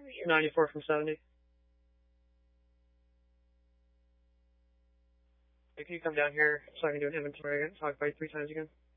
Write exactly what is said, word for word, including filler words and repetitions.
ninety-four from seventy. Hey, can you come down here so I can do an inventory again? So I can fight three times again.